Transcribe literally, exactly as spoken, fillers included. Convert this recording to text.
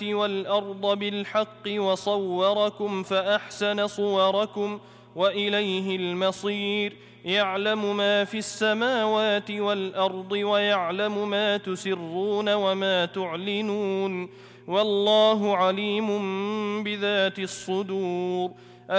والأرض بالحق وصوركم فأحسن صوركم وإليه المصير يعلم ما في السماوات والأرض ويعلم ما تسرون وما تعلنون والله عليم بذات الصدور